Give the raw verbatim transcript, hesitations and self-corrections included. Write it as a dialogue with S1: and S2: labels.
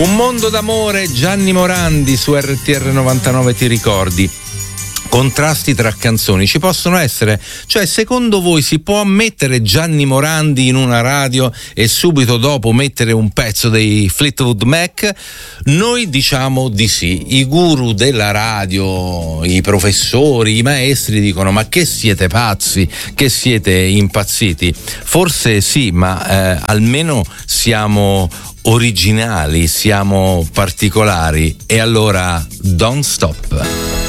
S1: Un mondo d'amore, Gianni Morandi su R T R novantanove, ti ricordi? Contrasti tra canzoni ci possono essere? Cioè, secondo voi si può mettere Gianni Morandi in una radio e subito dopo mettere un pezzo dei Fleetwood Mac? Noi diciamo di sì. I guru della radio, i professori, i maestri dicono: ma che siete pazzi, che siete impazziti? Forse sì, ma eh, almeno siamo originali, siamo particolari. E allora don't stop.